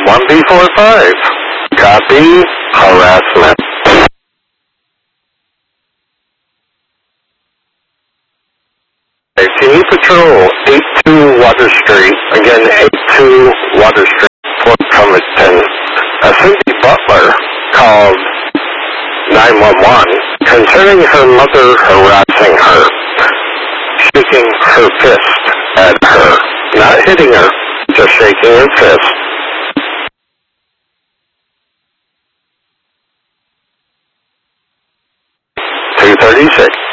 1B45. Copy. Harassment. Can you patrol 82 Water Street? Again, 82 Water Street, Fort Covington. Cindy Butler called 911 concerning her mother harassing her, shaking her fist at her. Not hitting her, just shaking her fist. 236.